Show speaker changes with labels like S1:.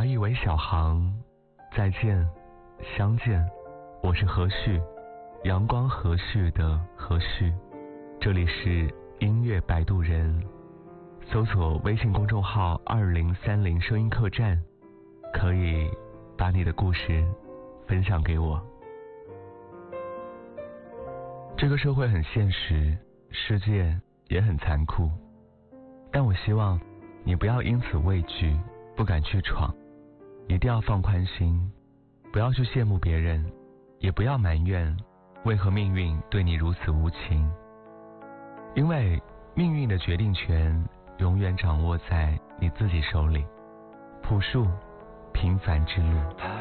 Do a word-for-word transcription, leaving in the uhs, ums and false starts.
S1: 华裔为小航，再见，相见，我是何旭，阳光和煦的何旭。这里是音乐摆渡人，搜索微信公众号二零三零声音客栈，可以把你的故事分享给我。这个社会很现实，世界也很残酷，但我希望你不要因此畏惧，不敢去闯，一定要放宽心，不要去羡慕别人，也不要埋怨为何命运对你如此无情，因为命运的决定权永远掌握在你自己手里。朴树，平凡之路。